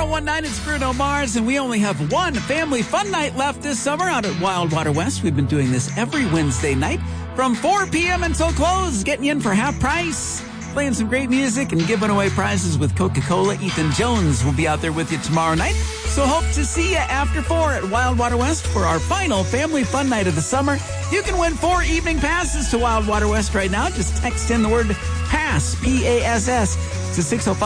1019, it's Bruno Mars, and we only have one family fun night left this summer out at Wildwater West. We've been doing this every Wednesday night from 4 p.m. until close, getting you in for half price, playing some great music and giving away prizes with Coca-Cola. Ethan Jones will be out there with you tomorrow night. So hope to see you after 4 at Wildwater West for our final family fun night of the summer. You can win 4 evening passes to Wildwater West right now. Just text in the word PASS, P-A-S-S, to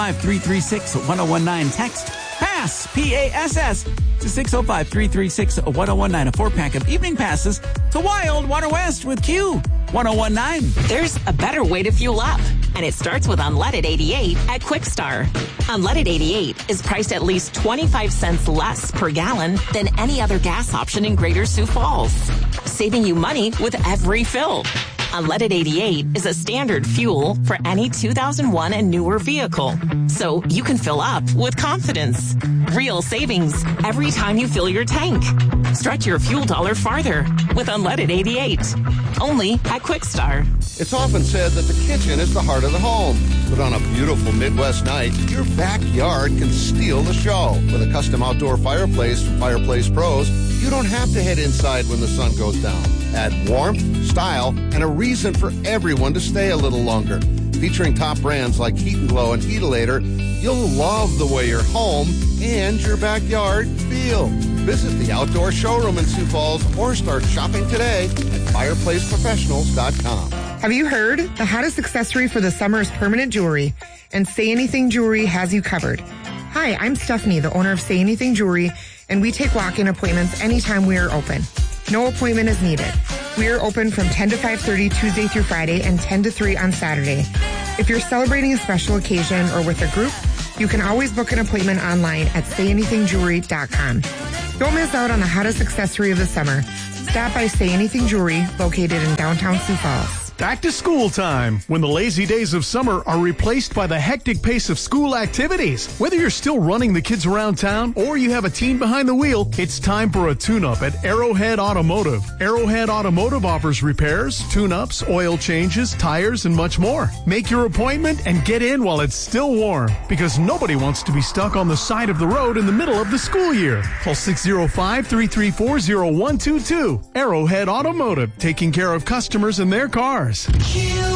605-336-1019. Text PASS, P-A-S-S, to 605-336-1019. A 4-pack of evening passes to Wildwater West with Q 1019. There's a better way to fuel up, and it starts with Unleaded 88 at Quickstar. Unleaded 88 is priced at least 25 cents less per gallon than any other gas option in Greater Sioux Falls, saving you money with every fill. Unleaded 88 is a standard fuel for any 2001 and newer vehicle, so you can fill up with confidence. Real savings every time you fill your tank. Stretch your fuel dollar farther with Unleaded 88. Only at Quickstar. It's often said that the kitchen is the heart of the home. But on a beautiful Midwest night, your backyard can steal the show. With a custom outdoor fireplace from Fireplace Pros, you don't have to head inside when the sun goes down. Add warmth, style, and a reason for everyone to stay a little longer. Featuring top brands like Heat & Glow and Heatilator, you'll love the way your home and your backyard feel. Visit the outdoor showroom in Sioux Falls or start shopping today at fireplaceprofessionals.com. Have you heard? The hottest accessory for the summer is permanent jewelry, and Say Anything Jewelry has you covered. Hi, I'm Stephanie, the owner of Say Anything Jewelry, and we take walk-in appointments anytime we are open. No appointment is needed. We are open from 10 to 5:30 Tuesday through Friday and 10 to 3 on Saturday. If you're celebrating a special occasion or with a group, you can always book an appointment online at sayanythingjewelry.com. Don't miss out on the hottest accessory of the summer. Stop by Say Anything Jewelry, located in downtown Sioux Falls. Back to school time, when the lazy days of summer are replaced by the hectic pace of school activities. Whether you're still running the kids around town or you have a teen behind the wheel, it's time for a tune-up at Arrowhead Automotive. Arrowhead Automotive offers repairs, tune-ups, oil changes, tires, and much more. Make your appointment and get in while it's still warm, because nobody wants to be stuck on the side of the road in the middle of the school year. Call 605-334-0122. Arrowhead Automotive, taking care of customers and their cars.